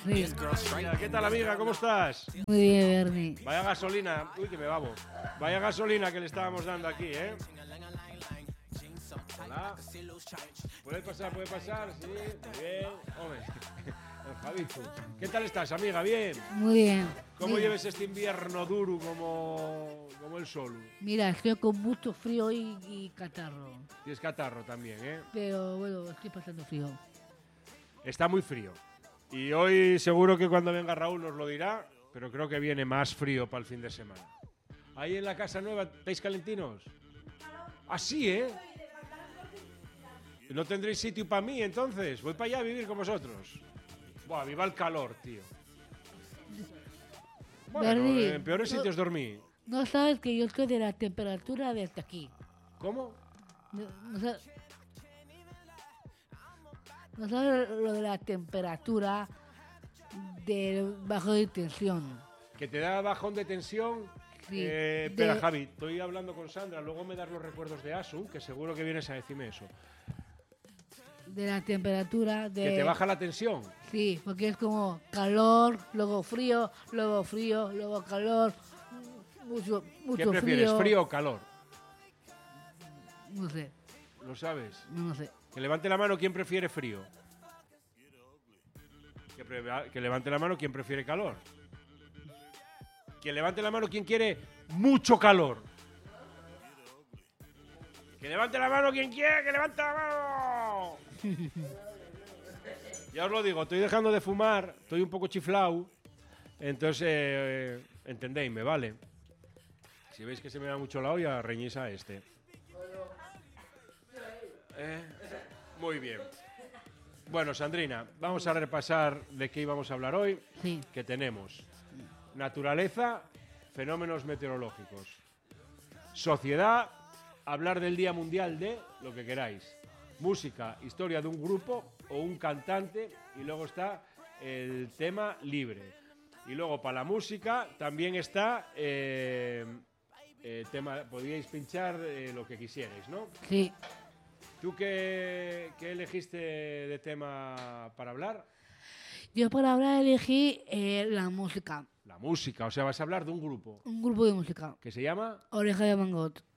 Sí. ¿Qué tal, amiga? ¿Cómo estás? Muy bien, Bernie. Vaya gasolina. Uy, que me babo. Vaya gasolina que le estábamos dando aquí, ¿eh? Hola. ¿Puede pasar? Sí. Muy bien. Hombre, el Javito. ¿Qué tal estás, amiga? ¿Bien? Muy bien. ¿Cómo Mira, lleves este invierno duro como el sol? Mira, estoy con mucho frío y catarro. Tienes catarro también, ¿eh? Pero bueno, estoy pasando frío. Está muy frío. Y hoy seguro que cuando venga Raúl nos lo dirá, pero creo que viene más frío para el fin de semana. Ahí en la casa nueva, ¿estáis calentinos? Así, ¿eh? ¿No tendréis sitio para mí entonces? Voy para allá a vivir con vosotros. Buah, viva el calor, tío. Bueno, Bernie, en peores sitios dormí. No sabes que yo estoy de la temperatura de hasta aquí. ¿Cómo? No sabes lo de la temperatura de bajo de tensión. ¿Que te da bajón de tensión? Sí, Espera, Javi, estoy hablando con Sandra. Luego me das los recuerdos de Asun, que seguro que vienes a decirme eso. De la temperatura de... ¿Que te baja la tensión? Sí, porque es como calor, luego frío, luego calor, mucho ¿Qué prefieres, frío o calor? No sé, ¿Lo sabes? no sé. Que levante la mano quien prefiere frío. Que levante la mano quien prefiere calor. Que levante la mano quien quiere mucho calor. Que levante la mano quien quiere, que levante la mano. Ya os lo digo, estoy dejando de fumar, estoy un poco chiflado. Entonces, entendéisme, ¿vale? Si veis que se me da mucho la olla, reñís a este. Muy bien. Bueno, Sandrina, vamos a repasar de qué íbamos a hablar hoy. Sí. Que tenemos naturaleza, fenómenos meteorológicos, sociedad, hablar del Día Mundial de lo que queráis, música, historia de un grupo o un cantante, y luego está el tema libre. Y luego para la música también está tema, podíais pinchar lo que quisierais, ¿no? Sí. ¿Tú qué elegiste de tema para hablar? Yo para hablar elegí la música. La música, o sea, vas a hablar de un grupo. Un grupo de música. ¿Que se llama? Oreja de Van Gogh.